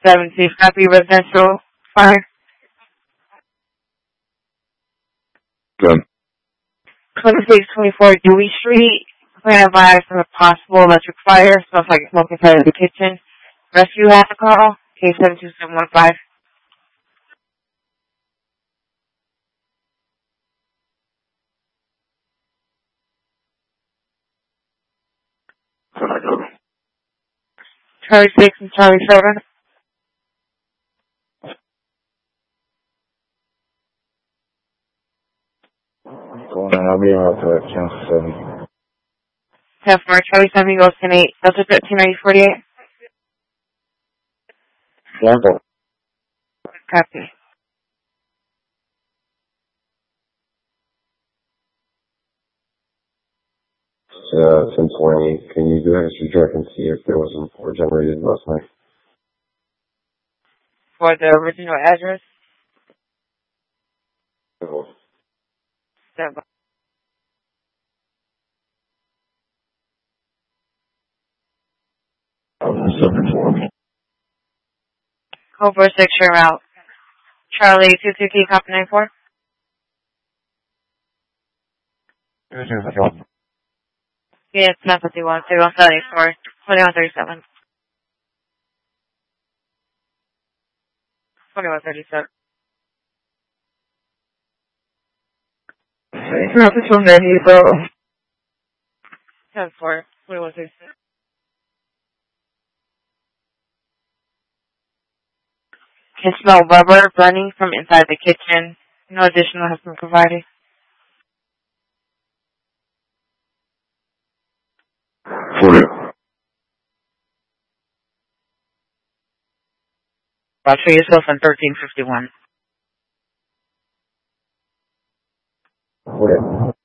17 Happy Residential Fire. Good. 2624 Dewey Street. Plan advised of a possible electric fire. Smells like smoke inside of the kitchen. Rescue has a call. Case 72715. Charlie 6 and Charlie 7. Going on, I'll be out to Channel 7. 10 for Charlie 7 goes 10 8. Delta 13 48. Yeah. Copy. 1020. Can you do extra check and see if there was a report generated last night? For the original address. No. 7. Cobra 6, you're out. Charlie 22 key copy 94. Yeah, it's 1051. 2174. 2137. 2137. No, this one there, you go. 10 4. 2136. Can smell rubber burning from inside the kitchen. No additional has been provided. 40. Watch for yourself on 1351. 40.